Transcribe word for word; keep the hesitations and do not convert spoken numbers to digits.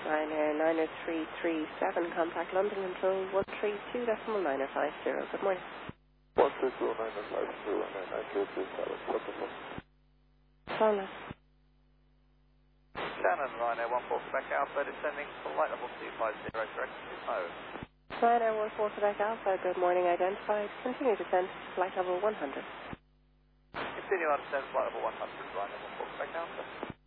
Ryanair niner three three seven, contact London Control one three two decimal niner five zero. Good morning. one three two nine five zero nine nine two three seven. Solid. Shannon, Ryanair one four Quebec Alpha, descending flight level two five zero, correct mode. Ryanair one four Quebec Alpha, good morning, identified. Continue descent to flight level one hundred. Continue on descent flight level one hundred, Ryanair one four Quebec Alpha.